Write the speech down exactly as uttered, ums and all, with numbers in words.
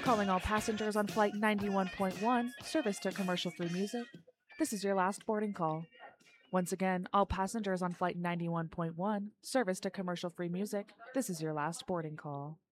Calling all passengers on flight ninety-one point one, service to commercial-free music. This is your last boarding call. Once again, all passengers on flight ninety-one point one, service to commercial-free music. This is your last boarding call.